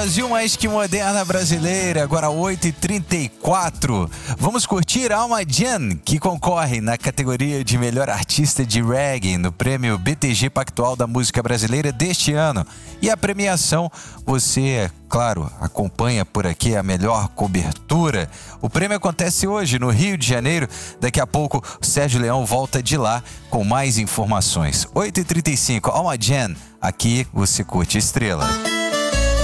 Brasil mais que moderna brasileira, agora 8h34. Vamos curtir Alma Jen, que concorre na categoria de melhor artista de reggae no prêmio BTG Pactual da Música Brasileira deste ano. E a premiação, você, claro, acompanha por aqui a melhor cobertura. O prêmio acontece hoje no Rio de Janeiro. Daqui a pouco o Sérgio Leão volta de lá com mais informações. 8h35, Alma Jen, aqui você curte Estrela.